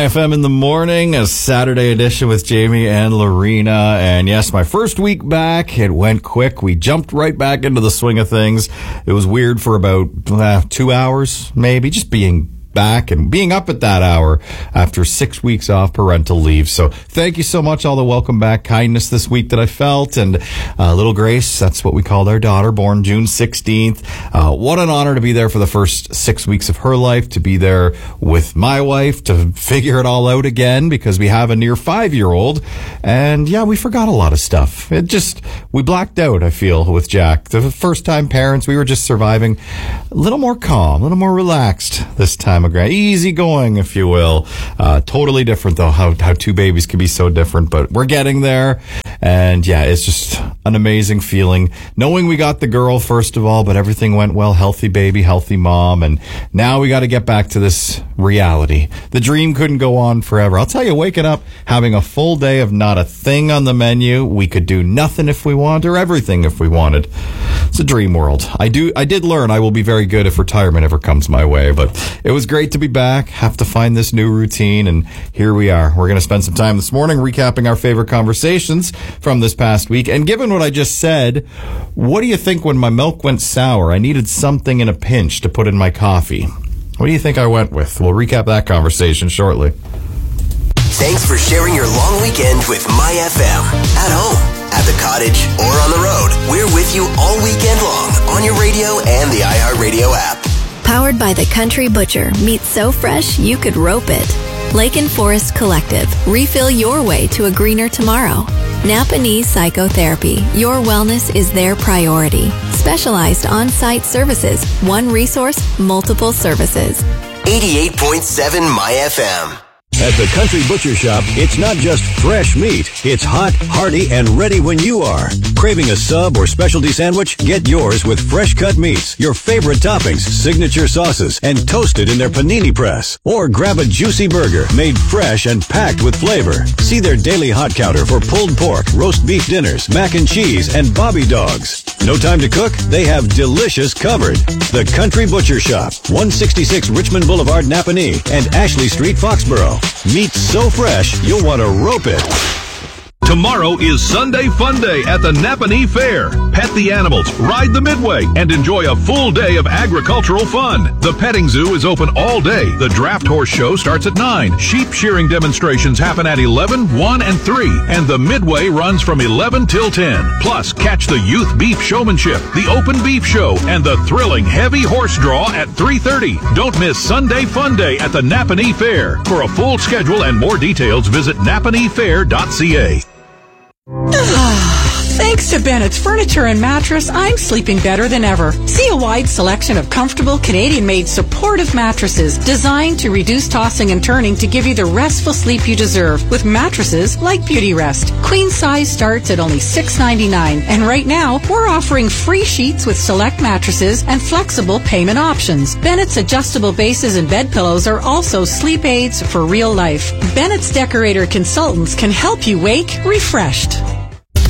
My FM in the morning, a Saturday edition with Jamie and Lorena. And yes, my first week back, it went quick. We jumped right back into the swing of things. It was weird for about 2 hours, maybe, just being back and being up at that hour after 6 weeks off parental leave. So thank you so much, all the welcome back kindness this week that I felt. And little Grace, that's what we called our daughter, born June 16th. What an honor to be there for the first 6 weeks of her life, to be there with my wife, to figure it all out again, because we have a near 5-year-old. And yeah, we forgot a lot of stuff. We blacked out, I feel, with Jack. The first time parents, we were just surviving a little more calm, a little more relaxed this time. Easy going, if you will. Totally different, though, how two babies can be so different, but we're getting there. And yeah, it's just an amazing feeling knowing we got the girl, first of all, but everything went well. Healthy baby, healthy mom. And now we got to get back to this reality. The dream couldn't go on forever. I'll tell you, waking up, having a full day of not a thing on the menu. We could do nothing if we wanted, or everything if we wanted. It's a dream world. I did learn I will be very good if retirement ever comes my way, but it was great to be back. Have to find this new routine, and here we are. We're going to spend some time this morning recapping our favorite conversations from this past week. And given what I just said, what do you think when my milk went sour? I needed something in a pinch to put in my coffee. What do you think I went with? We'll recap that conversation shortly. Thanks for sharing your long weekend with My FM. At home, at the cottage, or on the road, we're with you all weekend long on your radio and the iHeartRadio app. Powered by the Country Butcher. Meat so fresh you could rope it. Lake and Forest Collective. Refill your way to a greener tomorrow. Napanee Psychotherapy. Your wellness is their priority. Specialized on-site services. One resource, multiple services. 88.7 My FM. At the Country Butcher Shop, it's not just fresh meat. It's hot, hearty, and ready when you are. Craving a sub or specialty sandwich? Get yours with fresh cut meats, your favorite toppings, signature sauces, and toasted in their panini press. Or grab a juicy burger made fresh and packed with flavor. See their daily hot counter for pulled pork, roast beef dinners, mac and cheese, and bobby dogs. No time to cook? They have delicious covered. The Country Butcher Shop, 166 Richmond Boulevard, Napanee, and Ashley Street, Foxborough. Meat so fresh, you'll want to rope it. Tomorrow is Sunday Fun Day at the Napanee Fair. Pet the animals, ride the Midway, and enjoy a full day of agricultural fun. The petting zoo is open all day. The draft horse show starts at 9. Sheep shearing demonstrations happen at 11, 1, and 3. And the Midway runs from 11 till 10. Plus, catch the youth beef showmanship, the open beef show, and the thrilling heavy horse draw at 3:30. Don't miss Sunday Fun Day at the Napanee Fair. For a full schedule and more details, visit napaneefair.ca. Thanks to Bennett's Furniture and Mattress, I'm sleeping better than ever. See a wide selection of comfortable, Canadian-made supportive mattresses designed to reduce tossing and turning to give you the restful sleep you deserve with mattresses like Beauty Rest. Queen size starts at only $6.99, and right now we're offering free sheets with select mattresses and flexible payment options. Bennett's adjustable bases and bed pillows are also sleep aids for real life. Bennett's Decorator Consultants can help you wake refreshed.